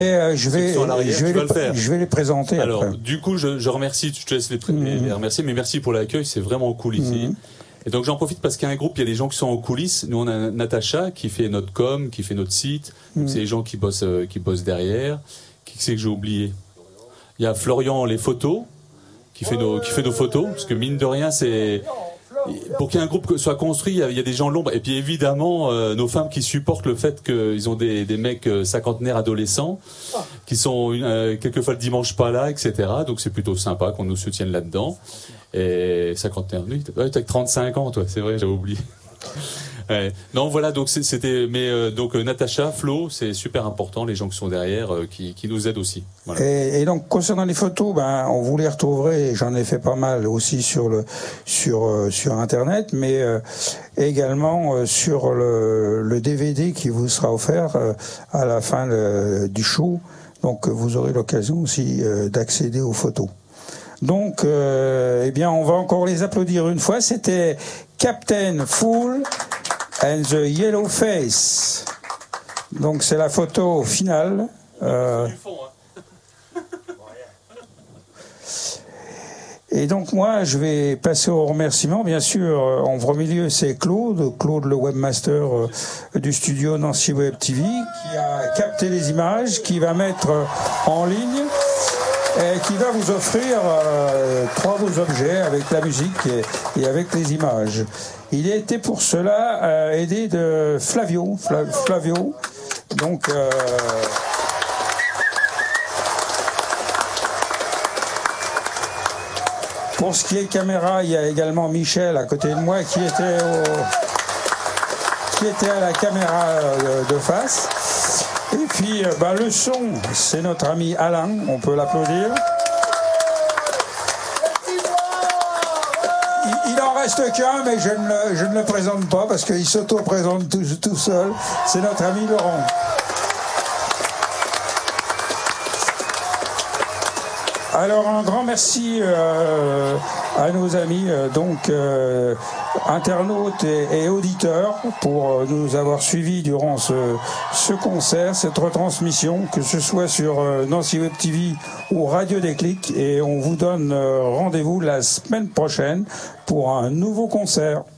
je vais les présenter. Alors, après. du coup, je remercie, je te laisse les remercier, mais merci pour l'accueil, c'est vraiment cool ici. Et donc j'en profite parce qu'il y a un groupe, il y a des gens qui sont en coulisses. Nous on a Natacha qui fait notre com, qui fait notre site. C'est les gens qui bossent derrière. Qui c'est que j'ai oublié? Il y a Florian les photos qui fait nos photos, parce que mine de rien c'est pour qu'il y ait un groupe soit construit, il y a des gens de l'ombre. Et puis évidemment nos femmes qui supportent le fait qu'ils ont des mecs cinquantenaires adolescents qui sont quelquefois le dimanche pas là, etc. Donc c'est plutôt sympa qu'on nous soutienne là-dedans. Et 51, t'as que 35 ans, toi, c'est vrai, j'avais oublié. Ouais. Non, voilà, donc c'était, mais donc Natacha, Flo, c'est super important, les gens qui sont derrière, qui nous aident aussi. Voilà. Et donc concernant les photos, on vous les retrouverez. J'en ai fait pas mal aussi sur internet, mais également sur le DVD qui vous sera offert à la fin du show. Donc vous aurez l'occasion aussi d'accéder aux photos. Donc, on va encore les applaudir une fois. C'était Captain Fool and the Yellow Face. Donc, c'est la photo finale. Et donc, moi, je vais passer au remerciement. Bien sûr, en premier lieu, c'est Claude, le webmaster du studio Nancy Web TV, qui a capté les images, qui va mettre en ligne et qui va vous offrir 3 beaux objets avec la musique et avec les images. Il a été pour cela aidé de Flavio. Donc, pour ce qui est caméra, il y a également Michel à côté de moi qui était à la caméra de face. Et puis, le son, c'est notre ami Alain, on peut l'applaudir. Il en reste qu'un, mais je ne le présente pas parce qu'il s'auto-présente tout seul. C'est notre ami Laurent. Alors, un grand merci à nos amis, internautes et auditeurs, pour nous avoir suivis durant ce concert, cette retransmission, que ce soit sur Nancy Web TV ou Radio Déclic. Et on vous donne rendez-vous la semaine prochaine pour un nouveau concert.